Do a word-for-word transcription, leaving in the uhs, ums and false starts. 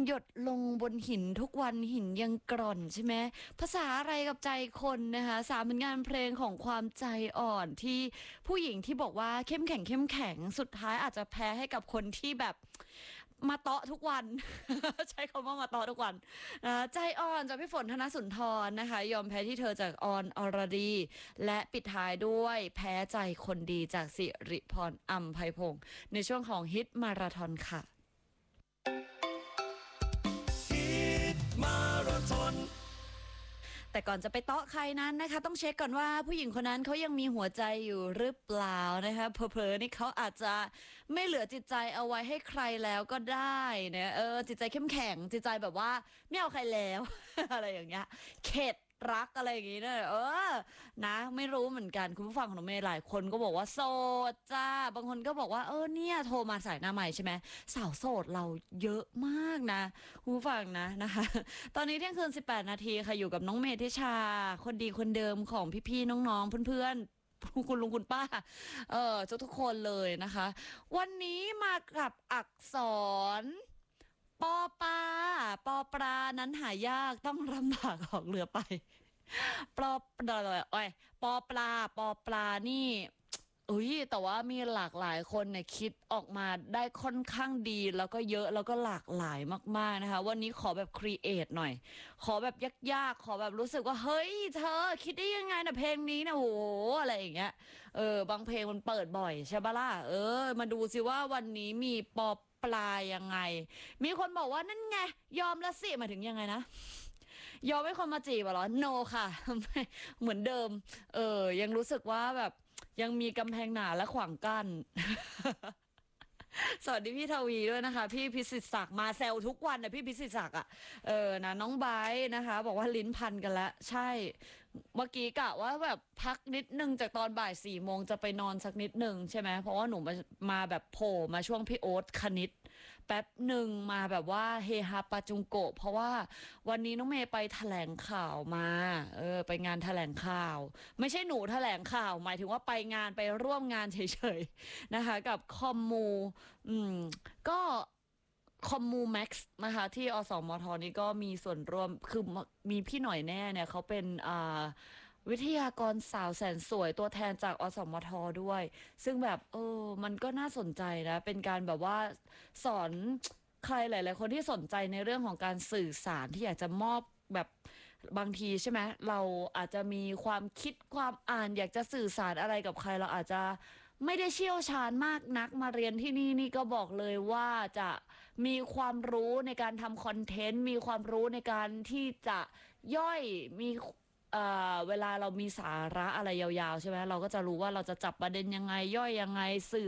หยดลงบนหินทุกวันหินยังกร่อนใช่ไหมภาษาอะไรกับใจคนนะคะสามผลงานเพลงของความใจอ่อนที่ผู้หญิงที่บอกว่าเข้มแข็งเข้มแข็งสุดท้ายอาจจะแพ้ให้กับคนที่แบบมาเตาะทุกวัน ใช้คำว่ามาเตาะทุกวันนะใจอ่อนจากพี่ฝนธนสุนทรนะคะยอมแพ้ที่เธอจากออนอรดีและปิดท้ายด้วยแพ้ใจคนดีจากสิริพรอัมไพพงศ์ในช่วงของฮิตมาราธอนค่ะแต่ก่อนจะไปเตาะใครนั้นนะคะต้องเช็คก่อนว่าผู้หญิงคนนั้นเขายังมีหัวใจอยู่หรือเปล่านะคะเผลอๆนี่เขาอาจจะไม่เหลือจิตใจเอาไว้ให้ใครแล้วก็ได้นะเออจิตใจเข้มแข็งจิตใจแบบว่าไม่เอาใครแล้ว อะไรอย่างเงี้ยเข็ดรักอะไรอย่างงี้เนี่ยเออนะไม่รู้เหมือนกันคุณผู้ฟังของหนูเมย์หลายคนก็บอกว่าโสดจ้าบางคนก็บอกว่าเออเนี่ยโทรมาสายหน้าใหม่ใช่ไหมสาวโสดเราเยอะมากนะคุณผู้ฟังนะนะคะตอนนี้เที่ยงคืนสิบแปดนาทีค่ะอยู่กับน้องเมย์ทิชาคนดีคนเดิมของพี่ๆน้องๆเพื่อนๆคุณลุงคุณป้าเออทุกๆคนเลยนะคะวันนี้มากับอักษรปอปลาปอปลานั้นหายากต้องลำบากออกเรือไปปอปลาโอ้ยปอปลาปอปลานี่อุ้ยแต่ว่ามีหลากหลายคนเนี่ยคิดออกมาได้ค่อนข้างดีแล้วก็เยอะแล้วก็หลากหลายมากๆนะคะวันนี้ขอแบบครีเอทหน่อยขอแบบยากๆขอแบบรู้สึกว่าเฮ้ยเธอคิดได้ยังไงนะเพลงนี้นะโหอะไรอย่างเงี้ยเออบางเพลงมันเปิดบ่อยใช่ปะล่ะเออมาดูสิว่าวันนี้มีปอปลายังไงมีคนบอกว่านั่นไงยอมละสิหมายถึงยังไงนะยอมให้คนมาจีบเหรอ no ค่ะ เหมือนเดิมเออยังรู้สึกว่าแบบยังมีกำแพงหนาและขวางกั้น สวัสดีพี่ทวีด้วยนะคะพี่พิสิทธิ์ศักดิ์มาแซวทุกวันนะพี่พิสิทธิ์ศักดิ์อ่ะเออนะน้องไบร์ทนะคะบอกว่าลิ้นพันกันแล้วใช่เมื่อกี้กะว่าแบบพักนิดนึงจากตอนบ่ายสี่โมงจะไปนอนสักนิดนึงใช่ไหมเพราะว่าหนูมามาแบบโผล่มาช่วงพี่โอ๊ตคณิตแป๊บหนึ่งมาแบบว่าเฮฮาปาจุงโกะเพราะว่าวันนี้น้องเมย์ไปแถลงข่าวมาเออไปงานแถลงข่าวไม่ใช่หนูแถลงข่าวหมายถึงว่าไปงานไปร่วมงานเฉยๆนะคะกับคอมมูอืมก็คอมมูแม็กซ์นะคะที่อสมทนี่ก็มีส่วนร่วมคือมีพี่หน่อยแน่เนี่ยเขาเป็นอ่าวิทยากรสาวแสนสวยตัวแทนจากอสมทด้วยซึ่งแบบเออมันก็น่าสนใจนะเป็นการแบบว่าสอนใครหลายๆคนที่สนใจในเรื่องของการสื่อสารที่อยากจะมอบแบบบางทีใช่ไหมเราอาจจะมีความคิดความอ่านอยากจะสื่อสารอะไรกับใครเราอาจจะไม่ได้เชี่ยวชาญมากนักมาเรียนที่นี่นี่ก็บอกเลยว่าจะมีความรู้ในการทำคอนเทนต์มีความรู้ในการที่จะย่อยมีเอ่อเวลาเรามีสาระอะไรยาวๆใช่ไหมเราก็จะรู้ว่าเราจะจับประเด็นยังไงย่อยยังไงสื่อ